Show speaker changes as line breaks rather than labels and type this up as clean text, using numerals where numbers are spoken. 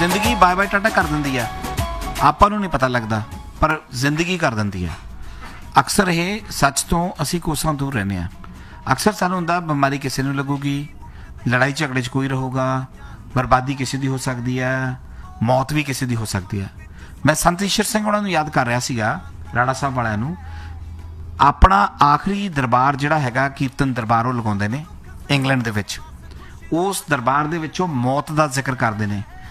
ਜ਼ਿੰਦਗੀ bye bye Tata ਕਰ ਦਿੰਦੀ ਆ, ਆਪਾਂ ਨੂੰ ਨਹੀਂ ਪਤਾ ਲੱਗਦਾ, ਪਰ ਜ਼ਿੰਦਗੀ ਕਰ ਦਿੰਦੀ ਆ। ਅਕਸਰ ਇਹ ਸੱਚ ਤੋਂ ਅਸੀਂ ਕੋਸਾਂ ਦੂਰ ਰਹਿੰਦੇ ਹਾਂ। ਅਕਸਰ ਸਾਨੂੰ ਹੁੰਦਾ ਬਿਮਾਰੀ ਕਿਸੇ ਨੂੰ ਲੱਗੂਗੀ, ਲੜਾਈ ਝਗੜੇ 'ਚ ਕੋਈ ਰਹੂਗਾ, ਬਰਬਾਦੀ ਕਿਸੇ ਦੀ ਹੋ ਸਕਦੀ ਹੈ, ਮੌਤ ਵੀ ਕਿਸੇ ਦੀ ਹੋ ਸਕਦੀ ਹੈ। ਮੈਂ ਸੰਤ ਈਸ਼ਰ ਸਿੰਘ ਉਹਨਾਂ ਨੂੰ ਯਾਦ ਕਰ ਰਿਹਾ ਸੀਗਾ, ਰਾੜਾ ਸਾਹਿਬ ਵਾਲਿਆਂ ਨੂੰ। ਆਪਣਾ ਆਖਰੀ ਦਰਬਾਰ ਜਿਹੜਾ ਹੈਗਾ ਕੀਰਤਨ ਦਰਬਾਰ ਉਹ ਲਗਾਉਂਦੇ ਨੇ ਇੰਗਲੈਂਡ ਦੇ ਵਿੱਚ। ਉਸ ਦਰਬਾਰ ਦੇ ਵਿੱਚ ਉਹ ਮੌਤ ਦਾ ਜ਼ਿਕਰ ਕਰਦੇ ਨੇ